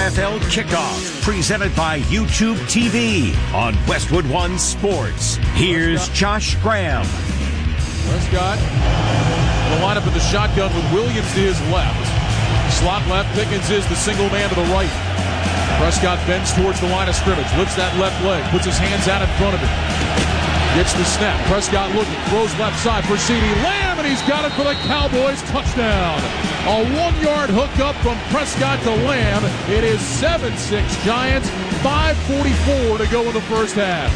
NFL Kickoff, presented by YouTube TV on Westwood One Sports. Here's Josh Graham. Prescott will line up in the shotgun with Williams to his left. Slot left, Pickens is the single man to the right. Prescott bends towards the line of scrimmage, lifts that left leg, puts his hands out in front of him. Gets the snap. Prescott looking, throws left side for CeeDee Lamb, and he's got it for the Cowboys. Touchdown. A 1-yard hookup from Prescott to Lamb. It is 7-6 Giants, 5:44 to go in the first half.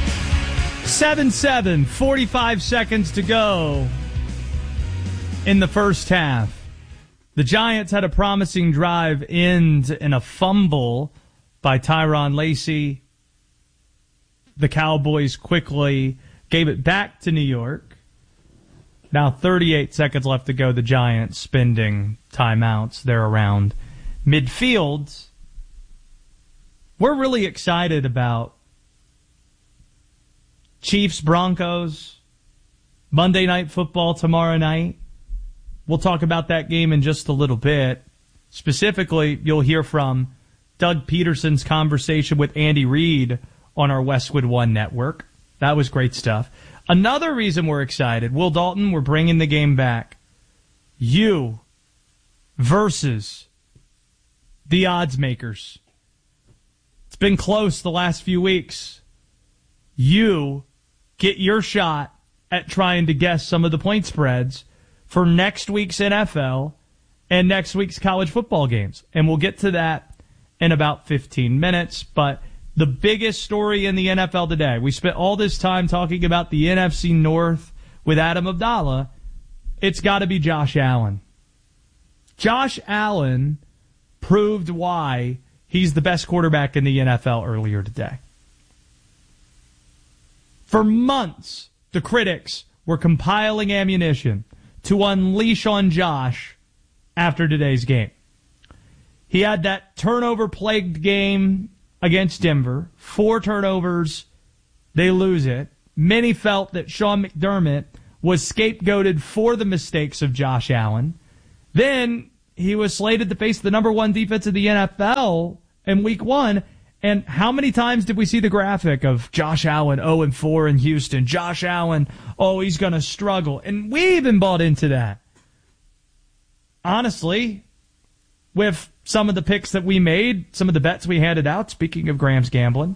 7-7, 45 seconds to go in the first half. The Giants had a promising drive end in a fumble by Tyron Lacey. The Cowboys quickly gave it back to New York. Now 38 seconds left to go. The Giants spending timeouts. They're around midfield. We're really excited about Chiefs-Broncos, Monday Night Football tomorrow night. We'll talk about that game in just a little bit. Specifically, you'll hear from Doug Peterson's conversation with Andy Reid on our Westwood One network. That was great stuff. Another reason we're excited, Will Dalton, we're bringing the game back. You versus the odds makers. It's been close the last few weeks. You get your shot at trying to guess some of the point spreads for next week's NFL and next week's college football games. And we'll get to that in about 15 minutes. But the biggest story in the NFL today, we spent all this time talking about the NFC North with Adam Abdallah. It's got to be Josh Allen. Josh Allen proved why he's the best quarterback in the NFL earlier today. For months, the critics were compiling ammunition to unleash on Josh after today's game. He had that turnover-plagued game against Denver. 4 turnovers, they lose it. Many felt that Sean McDermott was scapegoated for the mistakes of Josh Allen. Then he was slated to face the number 1 defense of the NFL in week 1. And how many times did we see the graphic of Josh Allen 0-4 in Houston? Josh Allen, he's going to struggle. And we even bought into that. Honestly, with some of the picks that we made, some of the bets we handed out, speaking of Graham's gambling,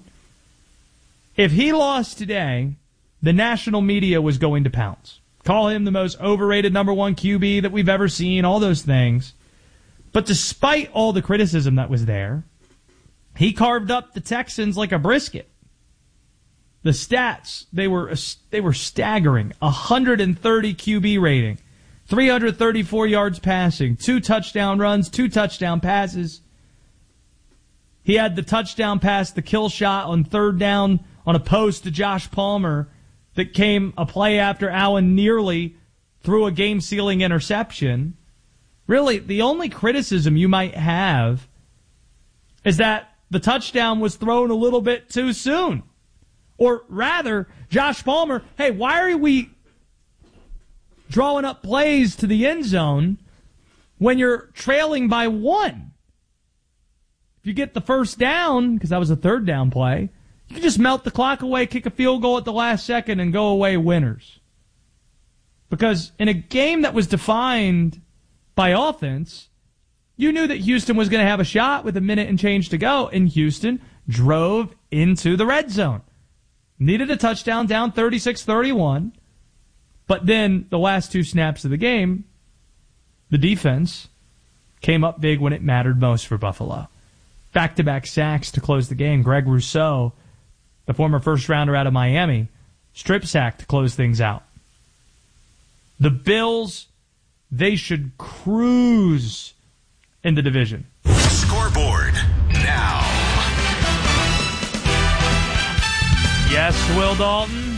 if he lost today, the national media was going to pounce. Call him the most overrated number 1 QB that we've ever seen, all those things. But despite all the criticism that was there, he carved up the Texans like a brisket. The stats, they were staggering. 130 QB rating, 334 yards passing, 2 touchdown runs, 2 touchdown passes. He had the touchdown pass, the kill shot on 3rd down on a post to Josh Palmer that came a play after Allen nearly threw a game-sealing interception. Really, the only criticism you might have is that the touchdown was thrown a little bit too soon. Or rather, Josh Palmer, hey, why are we drawing up plays to the end zone when you're trailing by 1? If you get the first down, because that was a 3rd down play, you can just melt the clock away, kick a field goal at the last second, and go away winners. Because in a game that was defined by offense, you knew that Houston was going to have a shot with a minute and change to go, and Houston drove into the red zone. Needed a touchdown, down 36-31, but then the last 2 snaps of the game, the defense came up big when it mattered most for Buffalo. Back-to-back sacks to close the game. Greg Rousseau, the former first-rounder out of Miami, strip sack to close things out. The Bills, they should cruise in the division. Scoreboard now. Yes, Will Dalton.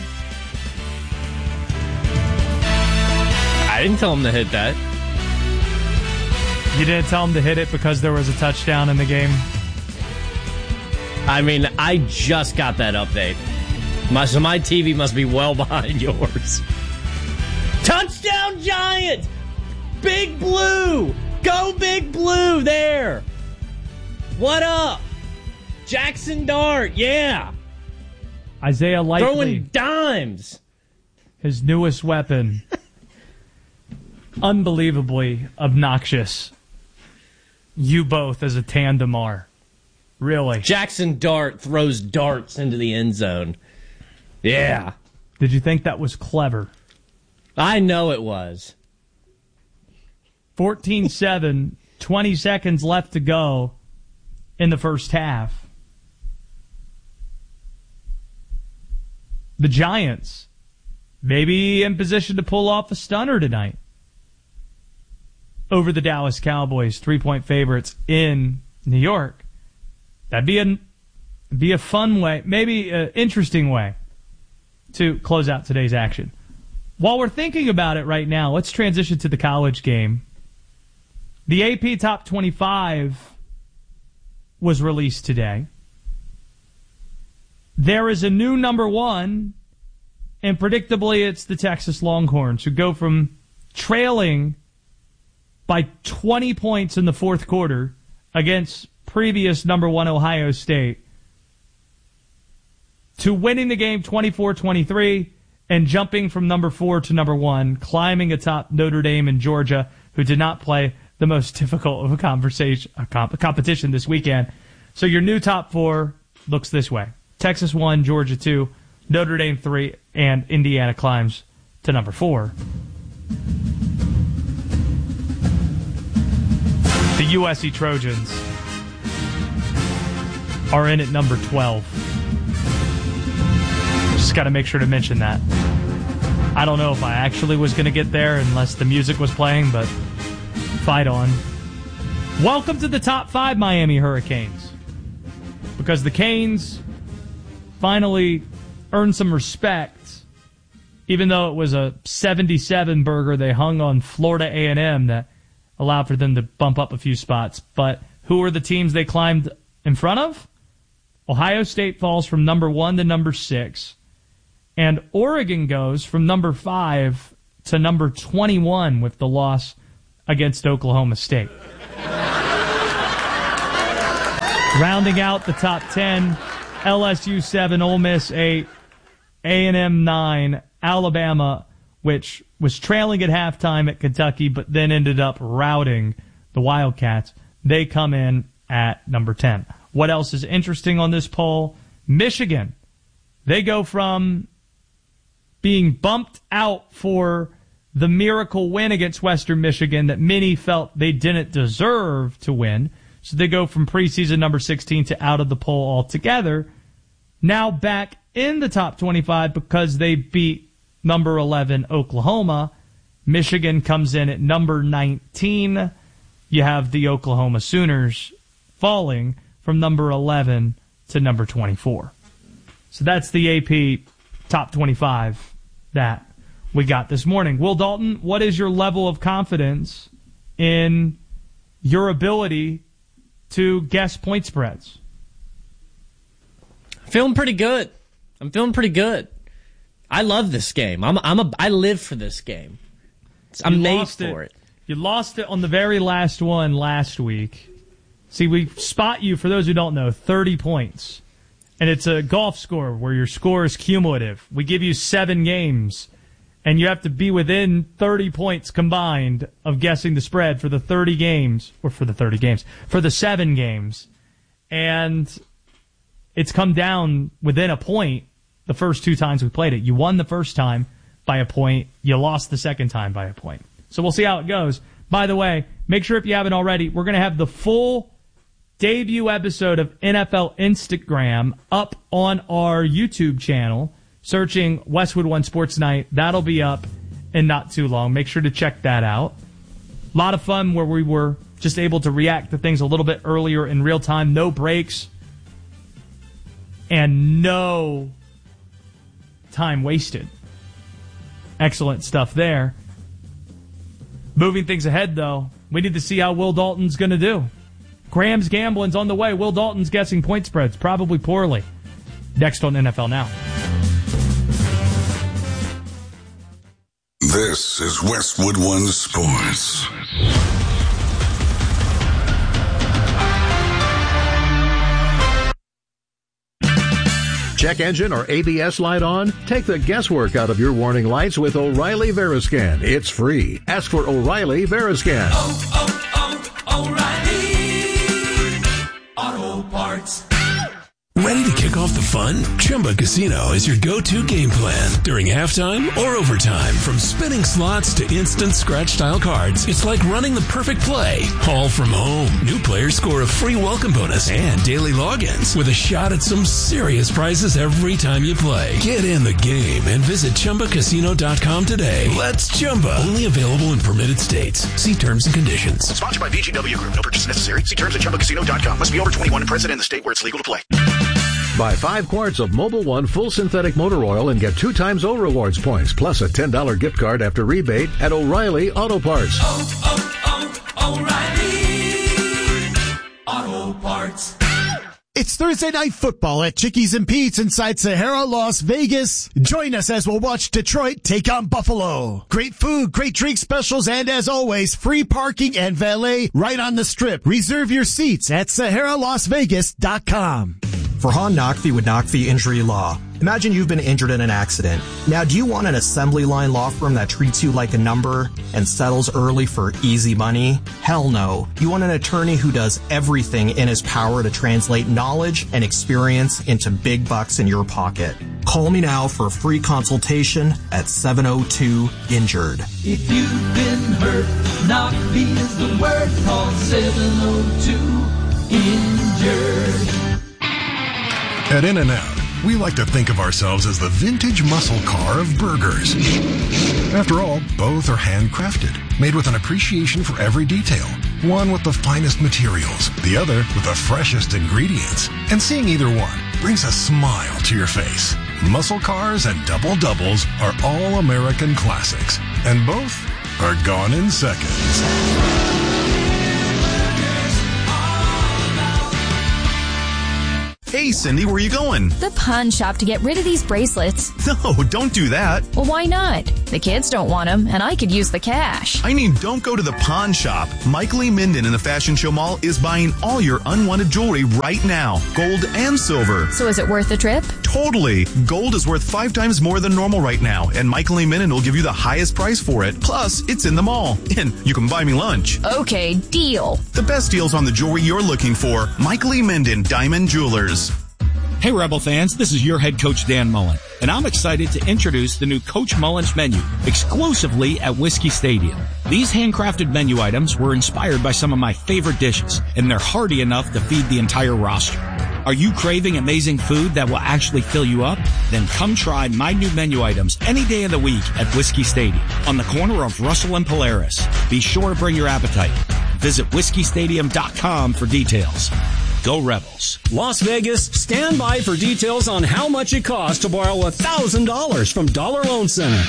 I didn't tell him to hit that. You didn't tell him to hit it because there was a touchdown in the game? I mean, I just got that update. So my TV must be well behind yours. Touchdown Giants! Big Blue! Go Big Blue there! What up? Jackson Dart, yeah. Isaiah Likely. Throwing dimes. His newest weapon. Unbelievably obnoxious. You both as a tandem are. Really. Jackson Dart throws darts into the end zone. Yeah. Did you think that was clever? I know it was. 14-7, 20 seconds left to go in the first half. The Giants maybe in position to pull off a stunner tonight over the Dallas Cowboys, 3-point favorites in New York. That'd be a fun way, maybe an interesting way to close out today's action. While we're thinking about it right now, let's transition to the college game. The AP Top 25 was released today. There is a new number one, and predictably it's the Texas Longhorns, who go from trailing by 20 points in the fourth quarter against previous number one Ohio State to winning the game 24-23 and jumping from number 4 to number 1, climbing atop Notre Dame and Georgia, who did not play the most difficult of a competition this weekend. So your new top 4 looks this way. Texas 1, Georgia 2, Notre Dame 3, and Indiana climbs to number 4. The USC Trojans are in at number 12. Just got to make sure to mention that. I don't know if I actually was going to get there unless the music was playing, but fight on. Welcome to the top 5 Miami Hurricanes. Because the Canes finally earned some respect, even though it was a 77 burger they hung on Florida A&M that allowed for them to bump up a few spots. But who are the teams they climbed in front of? Ohio State falls from number 1 to number 6. And Oregon goes from number 5 to number 21 with the loss against Oklahoma State. Rounding out the top 10, LSU 7, Ole Miss 8, A&M 9, Alabama, which was trailing at halftime at Kentucky, but then ended up routing the Wildcats. They come in at number 10. What else is interesting on this poll? Michigan. They go from being bumped out for the miracle win against Western Michigan that many felt they didn't deserve to win. So they go from preseason number 16 to out of the poll altogether. Now back in the top 25 because they beat number 11 Oklahoma. Michigan comes in at number 19. You have the Oklahoma Sooners falling from number 11 to number 24. So that's the AP top 25 that we got this morning. Will Dalton, what is your level of confidence in your ability to guess point spreads? Feeling pretty good. I'm feeling pretty good. I love this game. I live for this game. I'm made for it. You lost it on the very last one last week. See, we spot you, for those who don't know, 30 points. And it's a golf score where your score is cumulative. We give you 7 games, and you have to be within 30 points combined of guessing the spread for the 30 games, or for the 7 games. And it's come down within a point the first 2 times we played it. You won the first time by a point. You lost the second time by a point. So we'll see how it goes. By the way, make sure if you haven't already, we're going to have the full debut episode of NFL Instagram up on our YouTube channel, searching Westwood One Sports Night. That'll be up in not too long. Make sure to check that out. A lot of fun where we were just able to react to things a little bit earlier in real time. No breaks and no time wasted. Excellent stuff there. Moving things ahead, though, we need to see how Will Dalton's going to do. Graham's Gambling's on the way. Will Dalton's guessing point spreads, probably poorly. Next on NFL Now. This is Westwood One Sports. Check engine or ABS light on? Take the guesswork out of your warning lights with O'Reilly Veriscan. It's free. Ask for O'Reilly Veriscan. O'Reilly Auto Parts. Ready to kick off the fun? Chumba Casino is your go-to game plan during halftime or overtime. From spinning slots to instant scratch-style cards, it's like running the perfect play, all from home. New players score a free welcome bonus and daily logins with a shot at some serious prizes every time you play. Get in the game and visit ChumbaCasino.com today. Let's Chumba. Only available in permitted states. See terms and conditions. Sponsored by VGW Group. No purchase necessary. See terms at ChumbaCasino.com. Must be over 21 and present in the state where it's legal to play. Buy 5 quarts of Mobil 1 full synthetic motor oil and get 2 times O Rewards points, plus a $10 gift card after rebate at O'Reilly Auto Parts. O'Reilly Auto Parts. It's Thursday Night Football at Chickies and Pete's inside Sahara, Las Vegas. Join us as we'll watch Detroit take on Buffalo. Great food, great drink specials, and as always, free parking and valet right on the strip. Reserve your seats at SaharaLasVegas.com. Farhan Naqvi with Naqvi Injury Law. Imagine you've been injured in an accident. Now, do you want an assembly line law firm that treats you like a number and settles early for easy money? Hell no. You want an attorney who does everything in his power to translate knowledge and experience into big bucks in your pocket. Call me now for a free consultation at 702-INJURED. If you've been hurt, Naqvi is the word. Call 702-INJURED. At In-N-Out, we like to think of ourselves as the vintage muscle car of burgers. After all, both are handcrafted, made with an appreciation for every detail. One with the finest materials, the other with the freshest ingredients. And seeing either one brings a smile to your face. Muscle cars and double doubles are all American classics, and both are gone in seconds. Hey, Cindy, where are you going? The pawn shop to get rid of these bracelets. No, don't do that. Well, why not? The kids don't want them, and I could use the cash. I mean, don't go to the pawn shop. Mike Lee Minden in the Fashion Show Mall is buying all your unwanted jewelry right now. Gold and silver. So is it worth the trip? Totally. Gold is worth 5 times more than normal right now, and Mike Lee Minden will give you the highest price for it. Plus, it's in the mall, and you can buy me lunch. Okay, deal. The best deals on the jewelry you're looking for. Mike Lee Minden, Diamond Jewelers. Hey, Rebel fans, this is your head coach, Dan Mullen, and I'm excited to introduce the new Coach Mullen's menu exclusively at Whiskey Stadium. These handcrafted menu items were inspired by some of my favorite dishes, and they're hearty enough to feed the entire roster. Are you craving amazing food that will actually fill you up? Then come try my new menu items any day of the week at Whiskey Stadium on the corner of Russell and Polaris. Be sure to bring your appetite. Visit whiskeystadium.com for details. Go Rebels. Las Vegas, stand by for details on how much it costs to borrow $1,000 from Dollar Loan Center.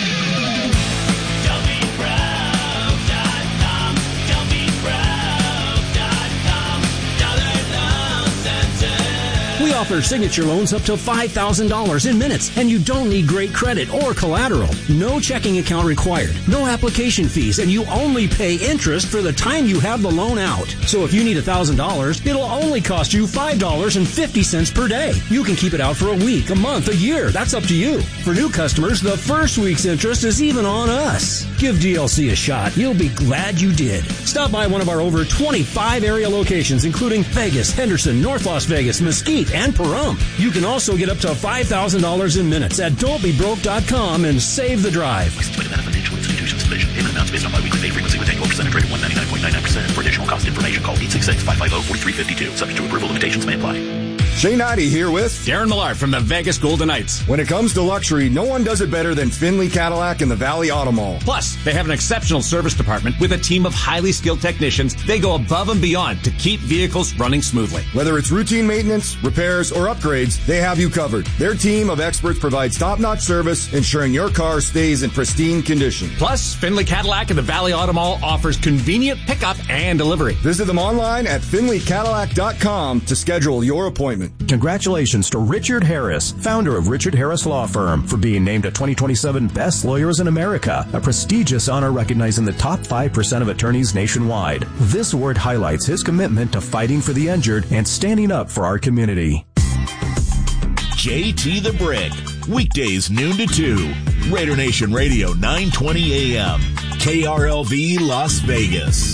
We offer signature loans up to $5,000 in minutes, and you don't need great credit or collateral. No checking account required, no application fees, and you only pay interest for the time you have the loan out. So if you need $1,000, it'll only cost you $5.50 per day. You can keep it out for a week, a month, a year. That's up to you. For new customers, the first week's interest is even on us. Give DLC a shot. You'll be glad you did. Stop by one of our over 25 area locations, including Vegas, Henderson, North Las Vegas, Mesquite, and Pahrump. You can also get up to $5,000 in minutes at don'tbebroke.com and save the drive. Payment amounts based on biweekly pay frequency with annual percentage rate of 199.99%. For additional cost information, call 866-550-4352. Subject to approval, limitations may apply. Shane Knighty here with Darren Millard from the Vegas Golden Knights. When it comes to luxury, no one does it better than Finley Cadillac and the Valley Auto Mall. Plus, they have an exceptional service department with a team of highly skilled technicians. They go above and beyond to keep vehicles running smoothly. Whether it's routine maintenance, repairs, or upgrades, they have you covered. Their team of experts provides top-notch service, ensuring your car stays in pristine condition. Plus, Finley Cadillac and the Valley Auto Mall offers convenient pickup and delivery. Visit them online at finleycadillac.com to schedule your appointment. Congratulations to Richard Harris, founder of Richard Harris Law Firm, for being named a 2027 Best Lawyers in America, a prestigious honor recognizing the top 5% of attorneys nationwide. This award highlights his commitment to fighting for the injured and standing up for our community. JT the Brick. Weekdays noon to 2. Raider Nation Radio 920 AM. KRLV Las Vegas.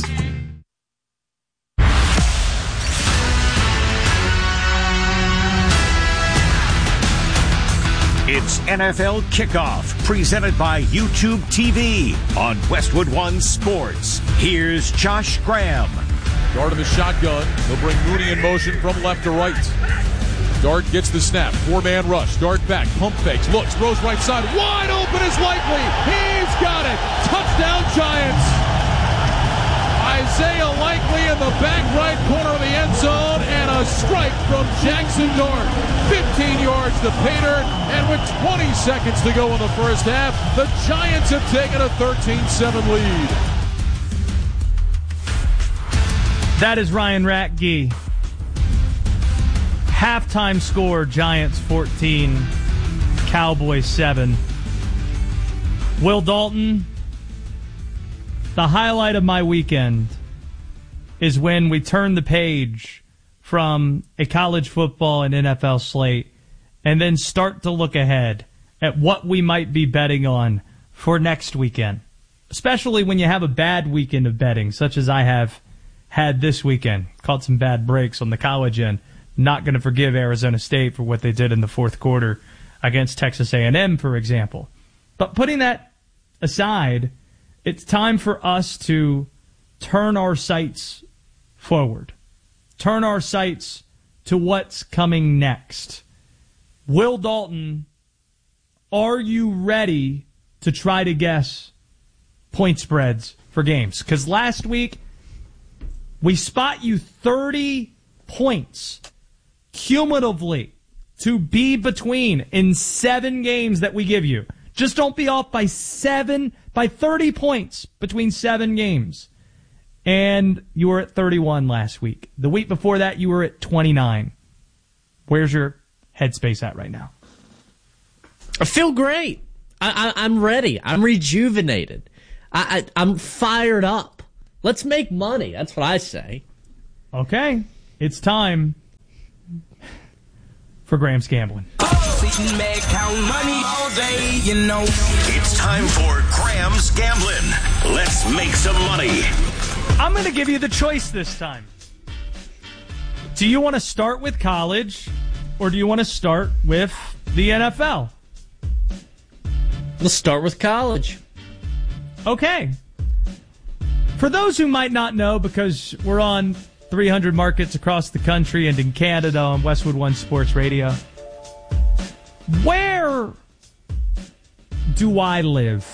It's NFL Kickoff, presented by YouTube TV on Westwood One Sports. Here's Josh Graham. Dart in the shotgun. He'll bring Mooney in motion from left to right. Dart gets the snap. 4-man rush. Dart back. Pump fakes. Looks. Throws right side. Wide open is likely. He's got it. Touchdown Giants. Isaiah Likely in the back right corner of the end zone, and a strike from Jackson Dart. 15 yards to pay dirt, and with 20 seconds to go in the first half, the Giants have taken a 13-7 lead. That is Ryan Ratke. Halftime score, Giants 14, Cowboys 7. Will Dalton, the highlight of my weekend is when we turn the page from a college football and NFL slate and then start to look ahead at what we might be betting on for next weekend, especially when you have a bad weekend of betting, such as I have had this weekend. Caught some bad breaks on the college end. Not going to forgive Arizona State for what they did in the fourth quarter against Texas A&M, for example. But putting that aside, it's time for us to turn our sights forward. Turn our sights to what's coming next. Will Dalton, are you ready to try to guess point spreads for games? Because last week, we spot you 30 points cumulatively to be between in 7 games that we give you. Just don't be off by 30 points between 7 games. And you were at 31 last week. The week before that, you were at 29. Where's your headspace at right now? I feel great. I'm ready. I'm rejuvenated. I'm fired up. Let's make money. That's what I say. Okay. It's time for Graham's Gambling. It's time for Graham's Gambling. Let's make some money. I'm going to give you the choice this time. Do you want to start with college, or do you want to start with the NFL? Let's start with college. Okay. For those who might not know, because we're on 300 markets across the country and in Canada on Westwood One Sports Radio, where do I live?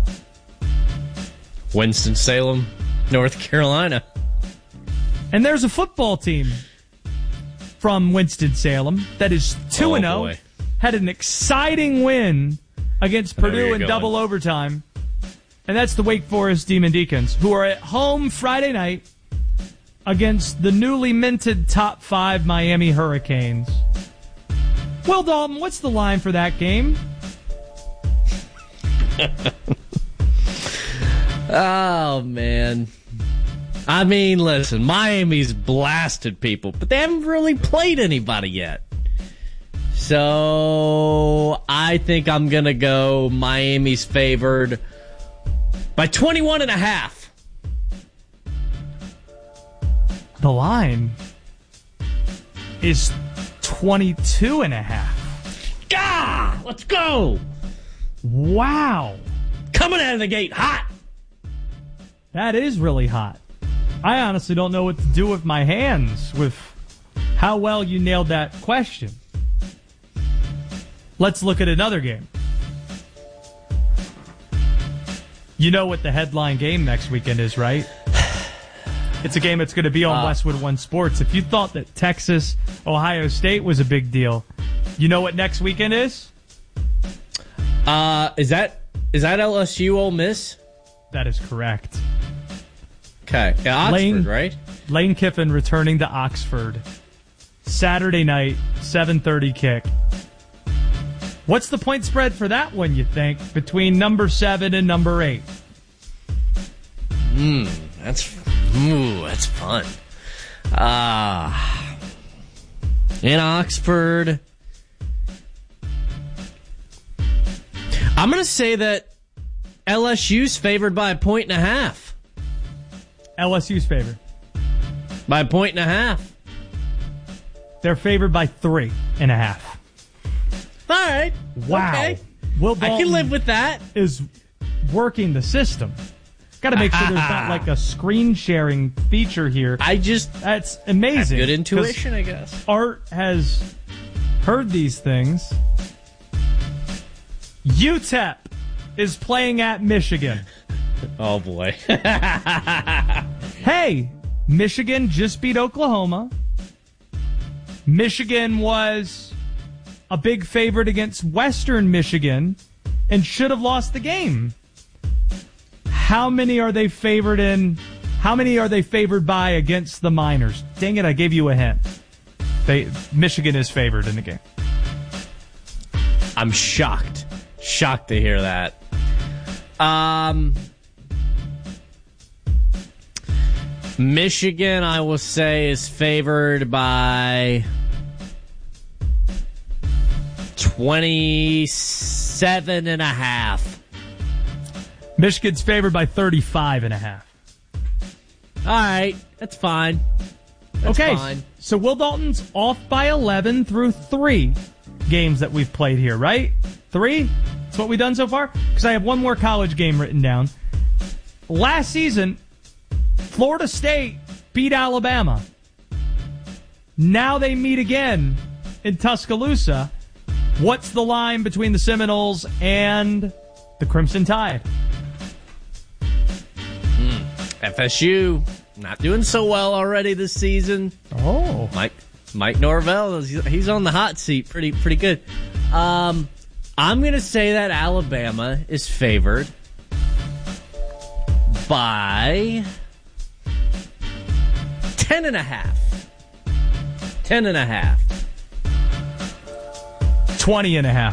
Winston-Salem, North Carolina. And there's a football team from Winston-Salem that is 2-0. Had an exciting win against Purdue in double overtime. And that's the Wake Forest Demon Deacons, who are at home Friday night against the newly minted top 5 Miami Hurricanes. Will Dalton, what's the line for that game? Oh, man. I mean, listen, Miami's blasted people, but they haven't really played anybody yet. So I think I'm going to go Miami's favored by 21.5. The line is 22.5. Gah! Let's go! Wow. Coming out of the gate hot. That is really hot. I honestly don't know what to do with my hands with how well you nailed that question. Let's look at another game. You know what the headline game next weekend is, right? It's a game that's going to be on Westwood One Sports. If you thought that Texas, Ohio State was a big deal, you know what next weekend is? Is that LSU Ole Miss? That is correct. Okay. Yeah, Oxford, right? Lane Kiffin returning to Oxford. Saturday night, 7:30 kick. What's the point spread for that one, you think, between number 7 and number 8? That's fun. In Oxford, I'm going to say that LSU's favored by 1.5. LSU's favored by 1.5. They're favored by 3.5. All right. Wow. Okay. Will I can live with that. Is working the system. Got to make sure there's not like a screen sharing feature here. That's amazing. Good intuition, I guess. Art has heard these things. UTEP is playing at Michigan. Oh boy. Hey, Michigan just beat Oklahoma. Michigan was a big favorite against Western Michigan and should have lost the game. How many are they favored in? How many are they favored by against the Miners? Dang it, I gave you a hint. Michigan is favored in the game. I'm shocked. Shocked to hear that. Michigan, I will say, is favored by 27.5. Michigan's favored by 35.5. All right, that's fine. That's fine. So Will Dalton's off by 11 through 3 games that we've played here, right? 3? That's what we've done so far? Because I have one more college game written down. Last season, Florida State beat Alabama. Now they meet again in Tuscaloosa. What's the line between the Seminoles and the Crimson Tide? FSU, not doing so well already this season. Oh. Mike Norvell, he's on the hot seat pretty good. I'm going to say that Alabama is favored by 10.5. 10.5. 20.5.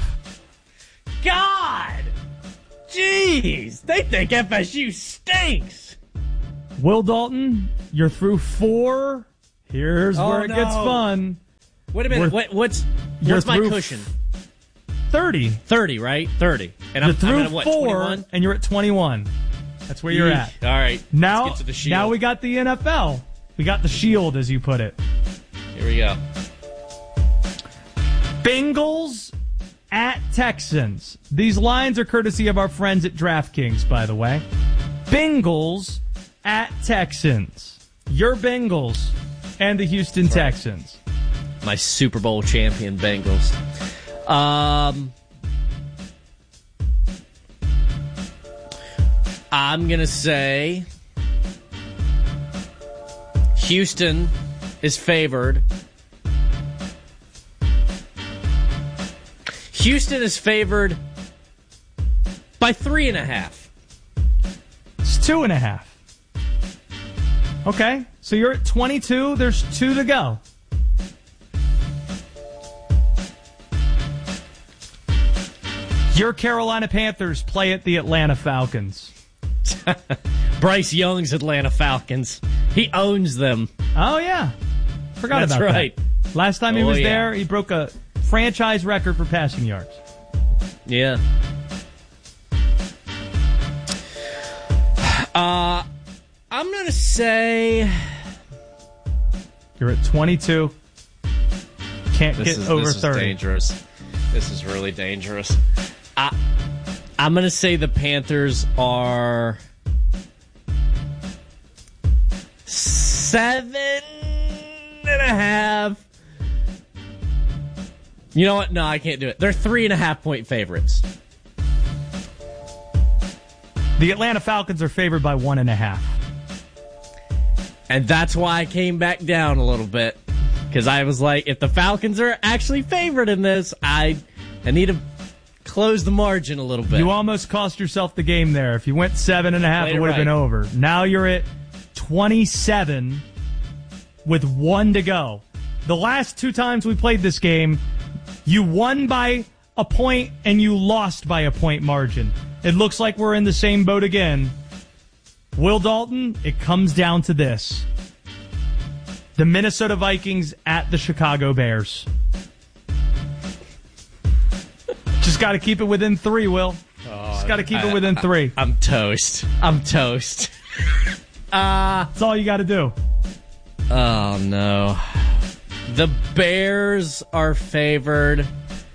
God! Jeez! They think FSU stinks! Will Dalton, you're through 4. Here's where it gets fun. Wait a minute. What's my cushion? 30. 30, right? 30. And you're through I'm at 4, 21? and you're at 21. That's where you're at. All right. Now, let's get to the Shield. Now we got the NFL. We got the Shield, as you put it. Here we go. Bengals at Texans. These lines are courtesy of our friends at DraftKings, by the way. Bengals at Texans. Your Bengals and the Houston Texans. My Super Bowl champion Bengals. I'm going to say Houston is favored. Houston is favored by 3.5. It's 2.5. Okay, so you're at 22. There's 2 to go. Your Carolina Panthers play at the Atlanta Falcons. Bryce Young's Atlanta Falcons. He owns them. Oh, yeah. Forgot That's about right. that. Last time he was there, he broke a franchise record for passing yards. Yeah. I'm going to say... You're at 22. Can't get over 30. This is dangerous. This is really dangerous. I'm going to say the Panthers are 7.5. You know what? No, I can't do it. They're 3.5-point favorites. The Atlanta Falcons are favored by 1.5. And that's why I came back down a little bit. Because I was like, if the Falcons are actually favored in this, I need to close the margin a little bit. You almost cost yourself the game there. If you went 7.5, it would have been over. Now you're at 27 with 1 to go. The last 2 times we played this game, you won by a point and you lost by a point margin. It looks like we're in the same boat again. Will Dalton, it comes down to this. The Minnesota Vikings at the Chicago Bears. Just got to keep it within 3, Will. Just got to keep it within 3. I'm toast. That's all you got to do. Oh, no. The Bears are favored.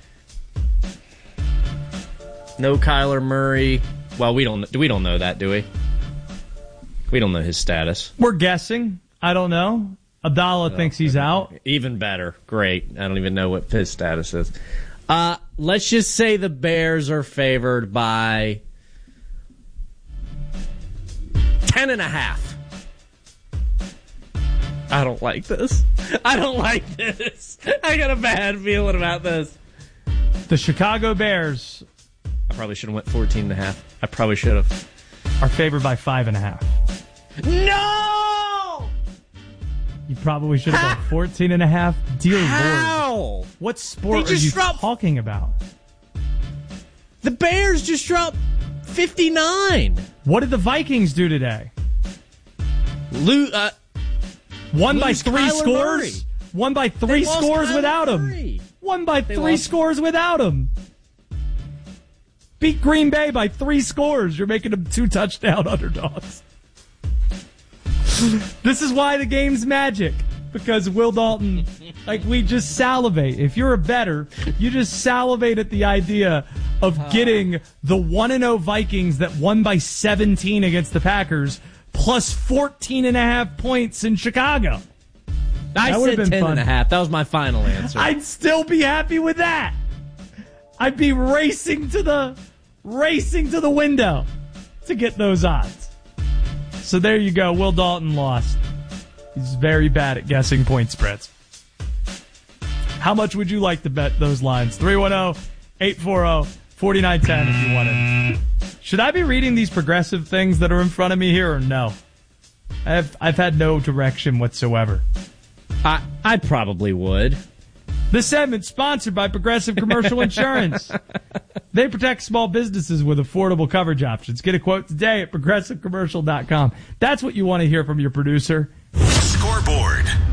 No Kyler Murray. Well, we don't know that, do we? We don't know his status. We're guessing. I don't know. Abdallah thinks he's out. Even better. Great. I don't even know what his status is. Let's just say the Bears are favored by 10.5. I don't like this. I got a bad feeling about this. The Chicago Bears. I probably should have went 14.5. I probably should have. Are favored by 5.5. No! You probably should have gone 14.5. Dear How? Lord. What sport are you talking about? The Bears just dropped 59. What did the Vikings do today? Won by 3 Kyler scores? Murray. Won by 3 scores without him. Won by 3 scores without him. Beat Green Bay by 3 scores. You're making them 2 touchdown underdogs. This is why the game's magic. Because Will Dalton, we just salivate. If you're a bettor, you just salivate at the idea of getting the 1-0 Vikings that won by 17 against the Packers plus 14.5 points in Chicago. I said 10.5. That was my final answer. I'd still be happy with that. I'd be racing to the window to get those odds. So there you go. Will Dalton lost. He's very bad at guessing point spreads. How much would you like to bet those lines? 310-840-4910 if you want it. Should I be reading these progressive things that are in front of me here or no? I've had no direction whatsoever. I probably would. This segment sponsored by Progressive Commercial Insurance. They protect small businesses with affordable coverage options. Get a quote today at progressivecommercial.com. That's what you want to hear from your producer. Scoreboard.